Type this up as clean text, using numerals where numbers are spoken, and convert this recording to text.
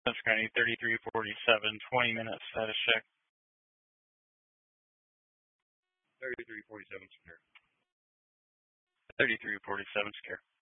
Central County 3347, 20-minute status check. 3347 secure. 3347 secure.